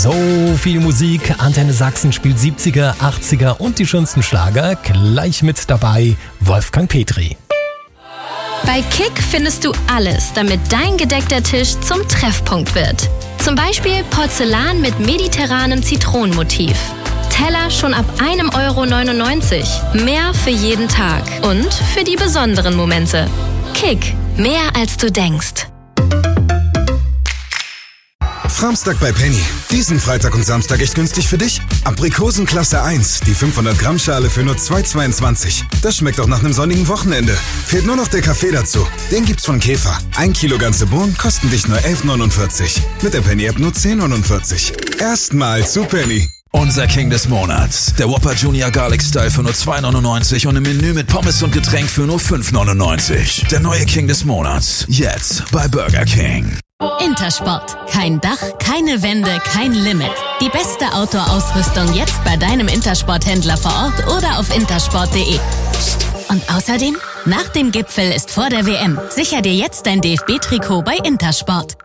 So viel Musik. Antenne Sachsen spielt 70er, 80er und die schönsten Schlager. Gleich mit dabei Wolfgang Petri. Bei Kick findest du alles, damit dein gedeckter Tisch zum Treffpunkt wird. Zum Beispiel Porzellan mit mediterranem Zitronenmotiv. Teller schon ab 1,99 €. Mehr für jeden Tag und für die besonderen Momente. Kick, mehr als du denkst. Framstag bei Penny. Diesen Freitag und Samstag echt günstig für dich. Aprikosen Klasse 1, die 500 Gramm Schale für nur 2,22. Das schmeckt auch nach einem sonnigen Wochenende. Fehlt nur noch der Kaffee dazu. Den gibt's von Käfer. 1 Kilo ganze Bohnen kosten dich nur 11,49. Mit der Penny-App nur 10,49. Erstmal zu Penny. Unser King des Monats. Der Whopper Junior Garlic Style für nur 2,99 und im Menü mit Pommes und Getränk für nur 5,99. Der neue King des Monats. Jetzt bei Burger King. Intersport. Kein Dach, keine Wände, kein Limit. Die beste Outdoor-Ausrüstung jetzt bei deinem Intersport-Händler vor Ort oder auf intersport.de. Und außerdem, nach dem Gipfel ist vor der WM. Sicher dir jetzt dein DFB-Trikot bei Intersport.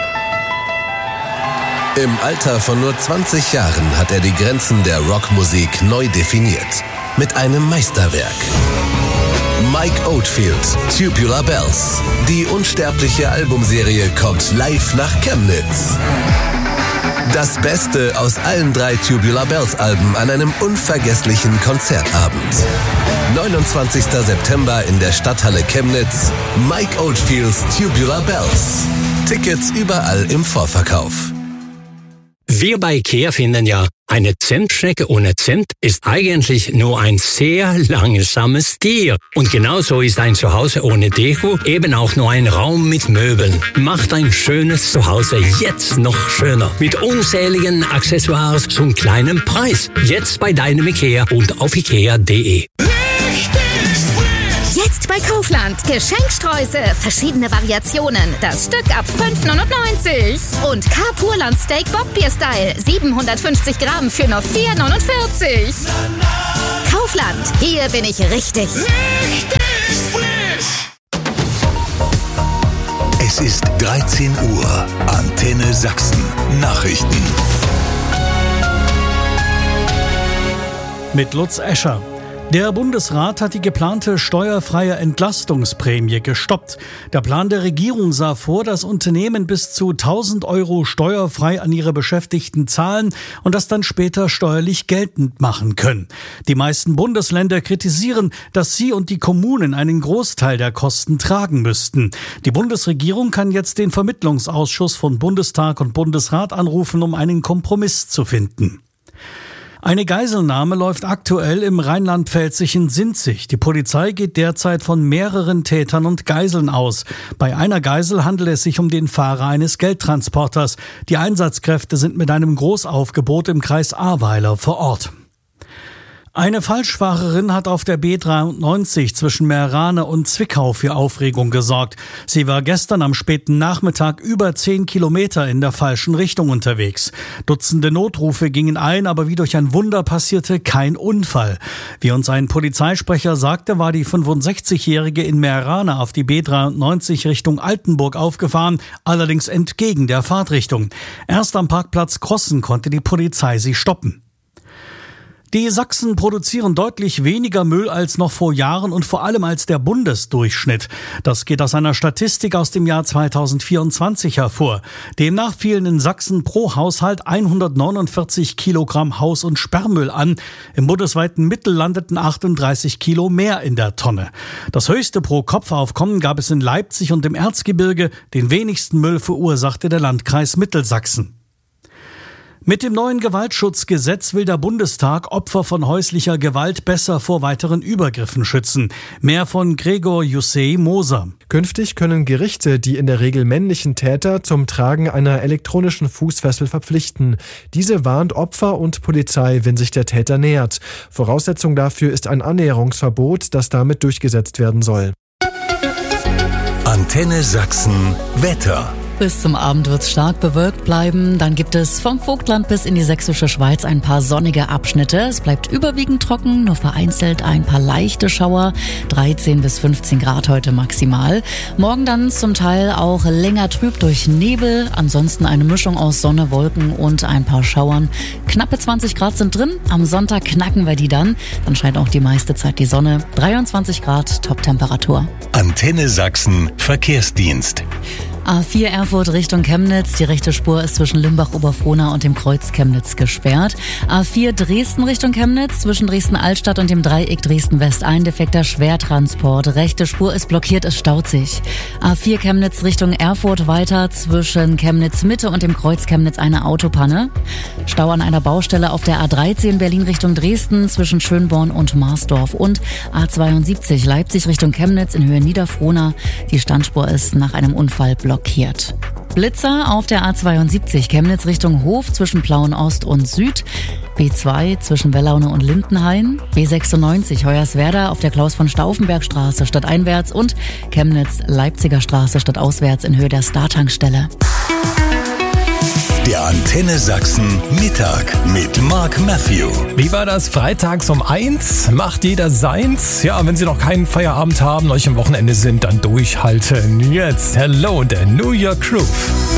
Im Alter von nur 20 Jahren hat er die Grenzen der Rockmusik neu definiert. Mit einem Meisterwerk. Mike Oldfield, Tubular Bells. Die unsterbliche Albumserie kommt live nach Chemnitz. Das Beste aus allen 3 Tubular Bells Alben an einem unvergesslichen Konzertabend. 29. September in der Stadthalle Chemnitz. Mike Oldfields Tubular Bells. Tickets überall im Vorverkauf. Wir bei IKEA finden ja, eine Zentschnecke ohne Zimt ist eigentlich nur ein sehr langsames Tier. Und genauso ist ein Zuhause ohne Deko eben auch nur ein Raum mit Möbeln. Macht ein schönes Zuhause jetzt noch schöner. Mit unzähligen Accessoires zum kleinen Preis. Jetzt bei deinem IKEA und auf ikea.de. Jetzt bei Kaufland. Geschenksträuße, verschiedene Variationen. Das Stück ab 5,99 € Und K-Purland Steak Bockbier Style. 750 Gramm für nur 4,49 €. Kaufland. Hier bin ich richtig. Es ist 13 Uhr. Antenne Sachsen. Nachrichten. Mit Lutz Escher. Der Bundesrat hat die geplante steuerfreie Entlastungsprämie gestoppt. Der Plan der Regierung sah vor, dass Unternehmen bis zu 1.000 € steuerfrei an ihre Beschäftigten zahlen und das dann später steuerlich geltend machen können. Die meisten Bundesländer kritisieren, dass sie und die Kommunen einen Großteil der Kosten tragen müssten. Die Bundesregierung kann jetzt den Vermittlungsausschuss von Bundestag und Bundesrat anrufen, um einen Kompromiss zu finden. Eine Geiselnahme läuft aktuell im rheinland-pfälzischen Sinzig. Die Polizei geht derzeit von mehreren Tätern und Geiseln aus. Bei einer Geisel handelt es sich um den Fahrer eines Geldtransporters. Die Einsatzkräfte sind mit einem Großaufgebot im Kreis Ahrweiler vor Ort. Eine Falschfahrerin hat auf der B93 zwischen Meerane und Zwickau für Aufregung gesorgt. Sie war gestern am späten Nachmittag über 10 Kilometer in der falschen Richtung unterwegs. Dutzende Notrufe gingen ein, aber wie durch ein Wunder passierte kein Unfall. Wie uns ein Polizeisprecher sagte, war die 65-Jährige in Meerane auf die B93 Richtung Altenburg aufgefahren, allerdings entgegen der Fahrtrichtung. Erst am Parkplatz Krossen konnte die Polizei sie stoppen. Die Sachsen produzieren deutlich weniger Müll als noch vor Jahren und vor allem als der Bundesdurchschnitt. Das geht aus einer Statistik aus dem Jahr 2024 hervor. Demnach fielen in Sachsen pro Haushalt 149 Kilogramm Haus- und Sperrmüll an. Im bundesweiten Mittel landeten 38 Kilo mehr in der Tonne. Das höchste Pro-Kopf-Aufkommen gab es in Leipzig und im Erzgebirge. Den wenigsten Müll verursachte der Landkreis Mittelsachsen. Mit dem neuen Gewaltschutzgesetz will der Bundestag Opfer von häuslicher Gewalt besser vor weiteren Übergriffen schützen. Mehr von Gregor Jussey-Moser. Künftig können Gerichte die in der Regel männlichen Täter zum Tragen einer elektronischen Fußfessel verpflichten. Diese warnt Opfer und Polizei, wenn sich der Täter nähert. Voraussetzung dafür ist ein Annäherungsverbot, das damit durchgesetzt werden soll. Antenne Sachsen Wetter. Bis zum Abend wird es stark bewölkt bleiben. Dann gibt es vom Vogtland bis in die sächsische Schweiz ein paar sonnige Abschnitte. Es bleibt überwiegend trocken, nur vereinzelt ein paar leichte Schauer. 13 bis 15 Grad heute maximal. Morgen dann zum Teil auch länger trüb durch Nebel. Ansonsten eine Mischung aus Sonne, Wolken und ein paar Schauern. Knappe 20 Grad sind drin. Am Sonntag knacken wir die dann. Dann scheint auch die meiste Zeit die Sonne. 23 Grad, Top-Temperatur. Antenne Sachsen Verkehrsdienst. A4 Erfurt Richtung Chemnitz. Die rechte Spur ist zwischen Limbach-Oberfrohna und dem Kreuz Chemnitz gesperrt. A4 Dresden Richtung Chemnitz. Zwischen Dresden-Altstadt und dem Dreieck Dresden-West ein defekter Schwertransport. Rechte Spur ist blockiert, es staut sich. A4 Chemnitz Richtung Erfurt weiter. Zwischen Chemnitz-Mitte und dem Kreuz Chemnitz eine Autopanne. Stau an einer Baustelle auf der A13 Berlin Richtung Dresden zwischen Schönborn und Marsdorf. Und A72 Leipzig Richtung Chemnitz in Höhe Niederfrohna. Die Standspur ist nach einem Unfall blockiert. Blitzer auf der A72 Chemnitz Richtung Hof zwischen Plauen-Ost und Süd. B2 zwischen Wellaune und Lindenhain. B96 Hoyerswerda auf der Klaus-von-Stauffenberg-Straße stadteinwärts und Chemnitz-Leipziger Straße stadtauswärts in Höhe der Star-Tankstelle. Der Antenne Sachsen Mittag mit Mark Matthew. Wie war das? Freitags um 1? Macht jeder seins? Ja, wenn Sie noch keinen Feierabend haben, euch am Wochenende sind, dann durchhalten. Jetzt, hello, der New York Crew.